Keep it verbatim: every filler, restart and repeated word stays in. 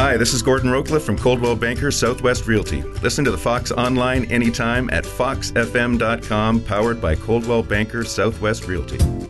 Hi, this is Gordon Roqueliff from Coldwell Banker Southwest Realty. Listen to the Fox online anytime at fox f m dot com, powered by Coldwell Banker Southwest Realty.